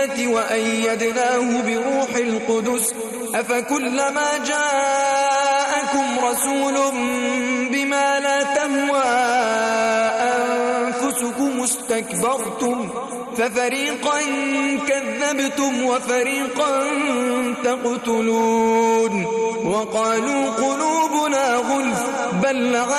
وأيدناه بروح القدس أفكلما جاءكم رسول بما لا تهوى أنفسكم استكبرتم ففريقا كذبتم وفريقا تقتلون وقالوا قلوبنا غلف بل